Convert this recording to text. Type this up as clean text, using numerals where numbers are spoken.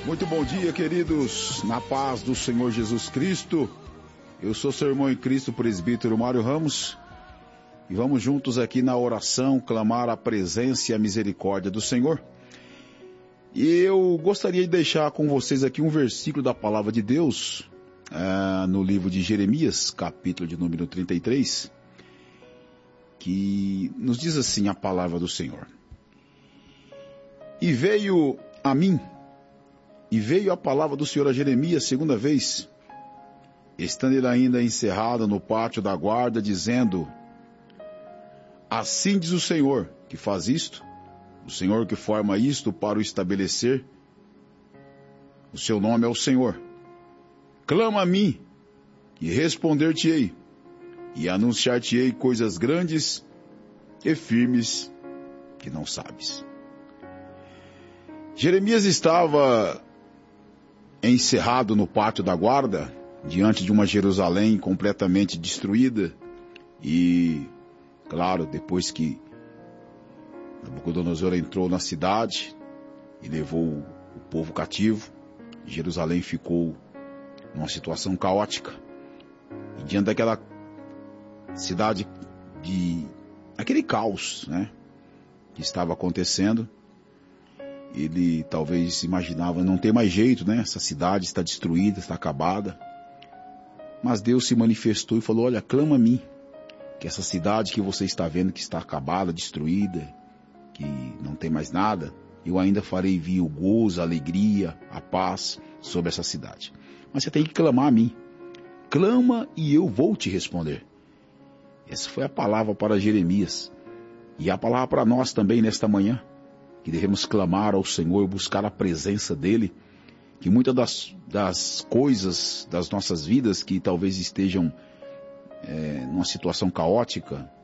Muito bom dia, queridos, na paz do Senhor Jesus Cristo. Eu sou seu irmão em Cristo, presbítero Mário Ramos, e vamos juntos aqui na oração clamar a presença e a misericórdia do Senhor. E eu gostaria de deixar com vocês aqui um versículo da palavra de Deus, no livro de Jeremias, capítulo de número 33, que nos diz assim a palavra do Senhor. E veio a palavra do Senhor a Jeremias segunda vez, estando ele ainda encerrado no pátio da guarda, dizendo: assim diz o Senhor que faz isto, o Senhor que forma isto para o estabelecer. O seu nome é o Senhor. Clama a mim, e responder-te-ei, e anunciar-te-ei coisas grandes e firmes que não sabes. Jeremias estava encerrado no pátio da guarda, diante de uma Jerusalém completamente destruída, e, claro, depois que Nabucodonosor entrou na cidade e levou o povo cativo, Jerusalém ficou numa situação caótica. E diante daquela cidade, aquele caos, que estava acontecendo, ele talvez imaginava, não tem mais jeito, essa cidade está destruída, está acabada. Mas Deus se manifestou e falou: olha, clama a mim, que essa cidade que você está vendo que está acabada, destruída, que não tem mais nada, eu ainda farei vir o gozo, a alegria, a paz sobre essa cidade. Mas você tem que clamar a mim. Clama e eu vou te responder. Essa foi a palavra para Jeremias. E a palavra para nós também nesta manhã, que devemos clamar ao Senhor, buscar a presença dEle, que muitas das coisas das nossas vidas que talvez estejam numa situação caótica,